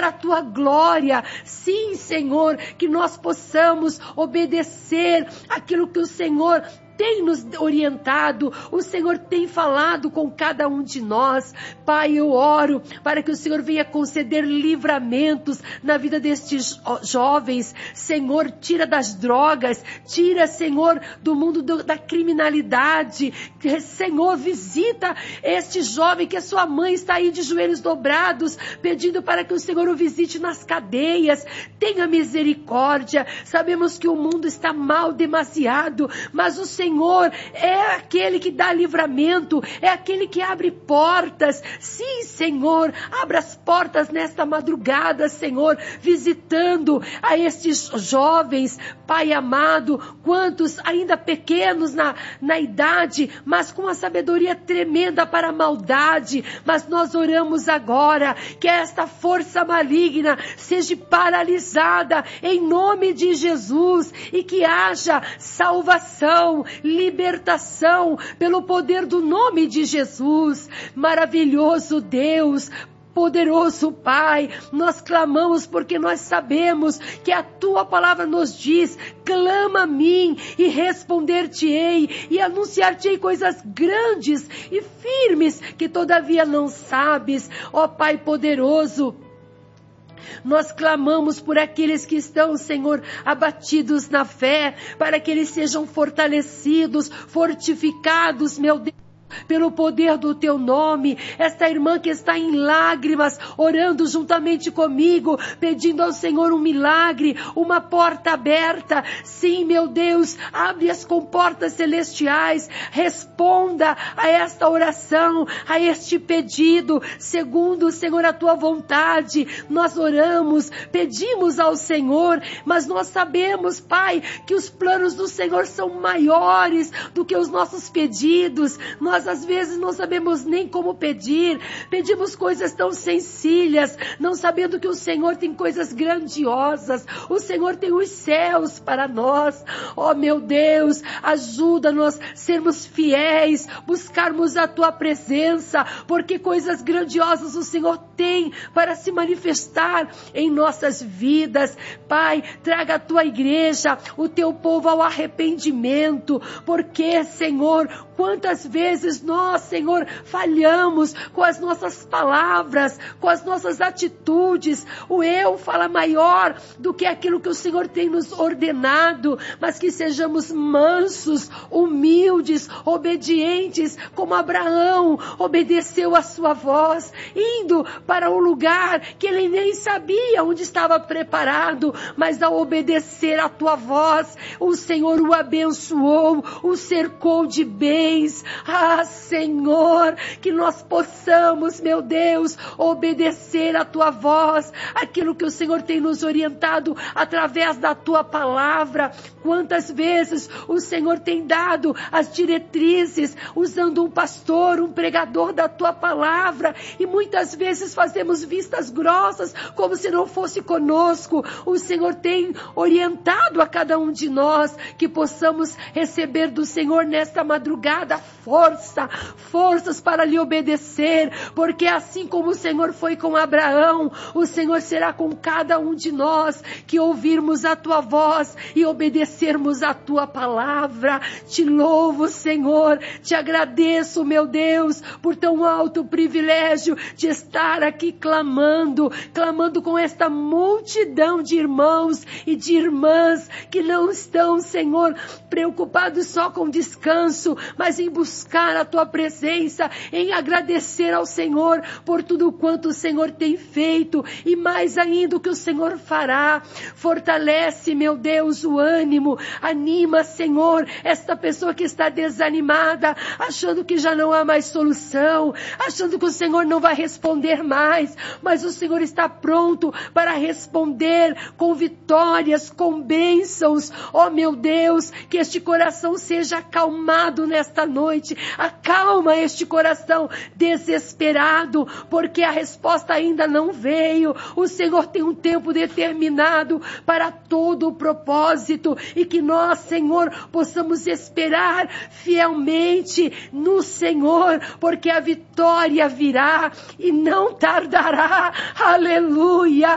para a tua glória. Sim, Senhor, que nós possamos obedecer aquilo que o Senhor tem nos orientado, o Senhor tem falado com cada um de nós. Pai, eu oro para que o Senhor venha conceder livramentos na vida destes jovens. Senhor, tira das drogas, tira, Senhor, do mundo da criminalidade. Senhor, visita este jovem que a sua mãe está aí de joelhos dobrados, pedindo para que o Senhor o visite nas cadeias. Tenha misericórdia. Sabemos que o mundo está mal demasiado, mas o Senhor é aquele que dá livramento, é aquele que abre portas. Sim, Senhor, abra as portas nesta madrugada, Senhor, visitando a estes jovens, Pai amado, quantos ainda pequenos na idade, mas com a sabedoria tremenda para a maldade. Mas nós oramos agora que esta força maligna seja paralisada em nome de Jesus e que haja salvação, libertação pelo poder do nome de Jesus. Maravilhoso Deus, poderoso Pai, nós clamamos porque nós sabemos que a Tua palavra nos diz: clama a mim e responder-te-ei e anunciar-te-ei coisas grandes e firmes que todavia não sabes. Ó Pai poderoso, nós clamamos por aqueles que estão, Senhor, abatidos na fé, para que eles sejam fortalecidos, fortificados, meu Deus, pelo poder do Teu nome. Esta irmã que está em lágrimas, orando juntamente comigo, pedindo ao Senhor um milagre, uma porta aberta. Sim, meu Deus, abre as comportas celestiais, responda a esta oração, a este pedido, segundo, Senhor, a Tua vontade. Nós oramos, pedimos ao Senhor, mas nós sabemos, Pai, que os planos do Senhor são maiores do que os nossos pedidos. Nós às vezes não sabemos nem como pedir, pedimos coisas tão sencillas, não sabendo que o Senhor tem coisas grandiosas, o Senhor tem os céus para nós. Ó meu Deus, ajuda-nos a sermos fiéis, buscarmos a Tua presença, porque coisas grandiosas o Senhor tem para se manifestar em nossas vidas. Pai, traga a Tua igreja, o Teu povo ao arrependimento, porque, Senhor, quantas vezes nós, Senhor, falhamos com as nossas palavras, com as nossas atitudes. O eu fala maior do que aquilo que o Senhor tem nos ordenado, mas que sejamos mansos, humildes, obedientes, como Abraão obedeceu a sua voz, indo para um lugar que ele nem sabia onde estava preparado, mas ao obedecer a Tua voz, o Senhor o abençoou, o cercou de bens. Ah, Senhor, que nós possamos, meu Deus, obedecer a Tua voz, aquilo que o Senhor tem nos orientado através da Tua palavra. Quantas vezes o Senhor tem dado as diretrizes, usando um pastor, um pregador da Tua palavra, e muitas vezes fazemos vistas grossas, como se não fosse conosco. O Senhor tem orientado a cada um de nós, que possamos receber do Senhor nesta madrugada forças para lhe obedecer, porque assim como o Senhor foi com Abraão, o Senhor será com cada um de nós, que ouvirmos a Tua voz e obedecermos a Tua palavra. Te louvo, Senhor, te agradeço, meu Deus, por tão alto privilégio de estar aqui clamando com esta multidão de irmãos e de irmãs que não estão, Senhor, preocupados só com descanso, mas em buscar a Tua presença, em agradecer ao Senhor por tudo quanto o Senhor tem feito e mais ainda o que o Senhor fará. Fortalece, meu Deus, o ânimo, anima, Senhor, esta pessoa que está desanimada, achando que já não há mais solução, achando que o Senhor não vai responder mais, mas o Senhor está pronto para responder com vitórias, com bênçãos. Ó meu Deus, que este coração seja acalmado nesta noite. Acalma este coração desesperado, porque a resposta ainda não veio. O Senhor tem um tempo determinado para todo o propósito, e que nós, Senhor, possamos esperar fielmente no Senhor, porque a vitória virá e não tardará. Aleluia!